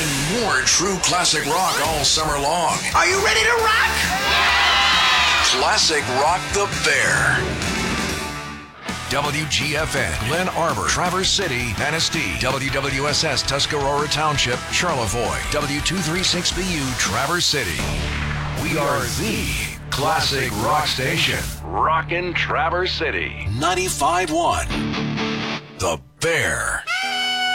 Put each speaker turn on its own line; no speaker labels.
and more true classic rock all summer long.
Are you ready to rock?
Classic Rock the Bear. WGFN, Glen Arbor, Traverse City, Manistee, WWSS, Tuscarora Township, Charlevoix, W236BU, Traverse City. We are the classic rock station. Rockin' Traverse City. 95.1. The Bear.